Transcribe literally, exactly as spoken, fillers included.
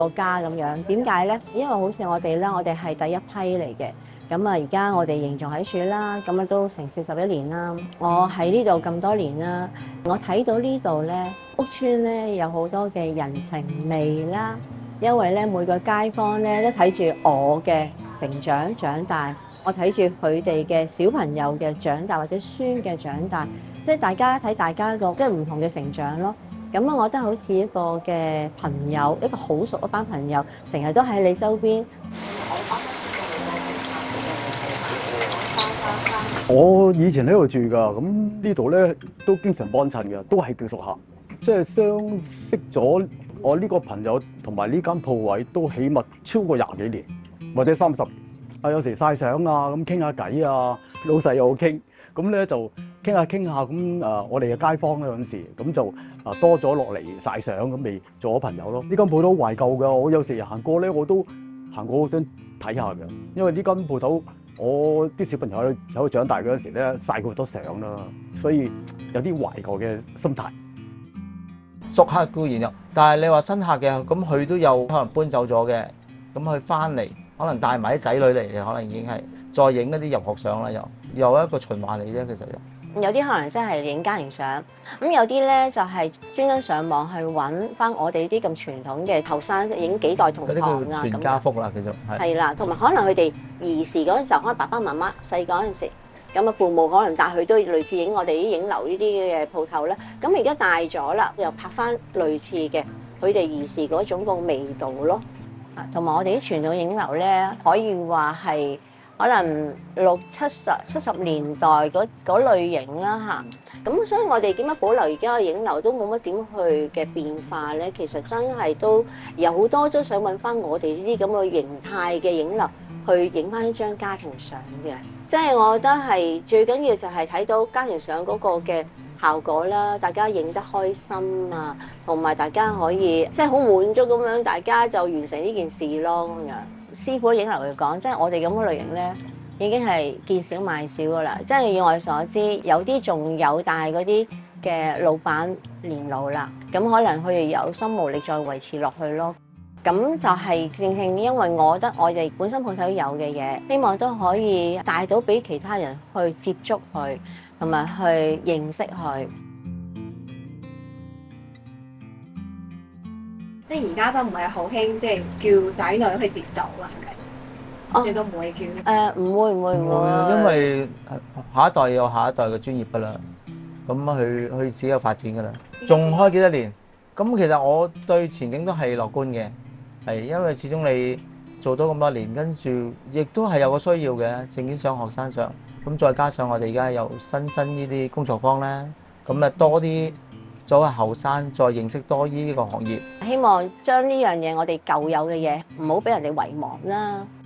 個家咁樣。點解咧？因為好似我哋啦，我哋係第一批嚟嘅。咁啊，而家我哋仍仲喺處啦，咁啊都成四十一年啦。我喺呢度咁多年啦，我睇到呢度咧，屋邨咧有好多嘅人情味啦。因為咧每個街坊咧都睇住我嘅成長長大，我睇住佢哋嘅小朋友嘅長大或者孫嘅長大，即係大家睇大家個即係唔同嘅成長咯。咁啊，我覺得好似一個嘅朋友，一個好熟一班朋友，成日都喺你周邊。 我以前喺度住㗎，咁呢度咧都經常幫襯嘅，都係叫熟客，即係相識咗我呢個朋友同埋呢間鋪位都起碼超過廿幾年，或者三十。啊，有時曬相啊，咁傾下偈啊，老細又好傾，咁咧就傾下傾下咁啊，我哋嘅街坊咧有陣時咁就啊多咗落嚟曬相，咁咪做咗朋友咯。呢間鋪頭懷舊㗎，我有時行過咧我都行過好想睇下㗎，因為呢間鋪頭。我啲小朋友喺度長大嗰陣時咧，曬過好多相啦，所以有啲懷舊嘅心態。 熟客固然有，但係你話新客嘅，咁佢都有可能搬走咗嘅，咁佢翻嚟可能帶埋啲仔女嚟嘅，可能已經係再影一啲入學相啦，又又一個循環嚟啫，其實又。 有啲可能真係影家庭相，咁有啲咧就係專登上網去揾翻我哋啲咁傳統嘅後生影幾代同堂啊， 全家福啦，叫做係。 係啦，同埋可能佢哋兒時嗰陣時候，可能爸爸媽媽細個嗰陣時，咁啊父母可能帶佢都類似影我哋啲影樓呢啲嘅鋪頭啦。咁而家大咗啦，又拍翻類似嘅佢哋兒時嗰種個味道咯。啊，同埋我哋啲傳統影樓咧，可以話係。可能六七十七十年代嗰嗰類型啦嚇，咁所以我哋點解保留而家嘅影樓都冇乜點去嘅變化咧？其實真係都有好多都想揾翻我哋呢啲咁嘅形態嘅影樓去影翻一張家庭相嘅，即係我覺得係最緊要就係睇到家庭相嗰個嘅效果啦，大家影得開心啊，同埋大家可以即係好滿足咁樣，大家就完成呢件事咯咁樣。師傅影樓嚟講，即係我哋咁嘅類型咧，已經係見少買少噶啦。即係以我所知，有啲仲有，但係嗰啲嘅老闆年老啦，咁可能佢哋有心無力再維持落去咯。咁就係正正因為我覺得我哋本身鋪頭有嘅嘢，希望都可以帶到俾其他人去接觸佢，同埋去認識佢。 即係而家都唔係好興，即係叫仔女去接受啦，係咪？哦，你都唔會叫？ 誒，唔會唔會唔會， 因為下一代有下一代嘅專業㗎啦，咁佢佢自己有發展㗎啦。仲開幾多年？咁其實我對前景都係樂觀嘅，係因為始終你做咗咁多年，跟住亦都係有個需要嘅，證件上、學生上，咁再加上我哋而家又新增呢啲工作坊咧，咁啊多啲。作為後生，再認識多呢個行業， 希望將呢樣嘢我哋舊有嘅嘢唔好俾人哋遺忘啦。